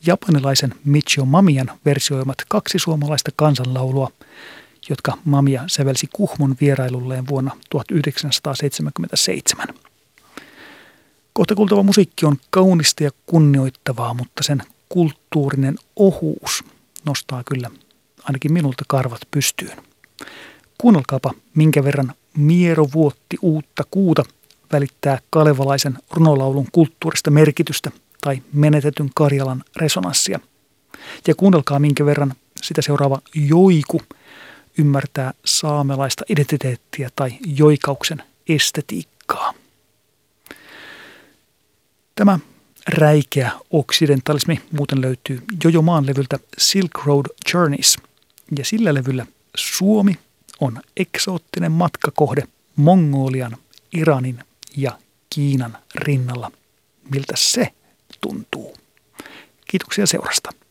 japanilaisen Michio Mamian versioimat 2 suomalaista kansanlaulua, jotka Mamiya sävelsi Kuhmon vierailulleen vuonna 1977. Kohta kuultava musiikki on kaunista ja kunnioittavaa, mutta sen kulttuurinen ohuus nostaa kyllä ainakin minulta karvat pystyyn. Kuunnelkaapa, minkä verran Miero vuotti uutta kuuta välittää kalevalaisen runolaulun kulttuurista merkitystä tai menetetyn Karjalan resonanssia. Ja kuunnelkaa, minkä verran sitä seuraava joiku ymmärtää saamelaista identiteettiä tai joikauksen estetiikkaa. Tämä räikeä oksidentalismi muuten löytyy Jojo Maan levyltä Silk Road Journeys, ja sillä levyllä Suomi on eksoottinen matkakohde Mongolian, Iranin ja Kiinan rinnalla. Miltä se tuntuu? Kiitoksia seurasta.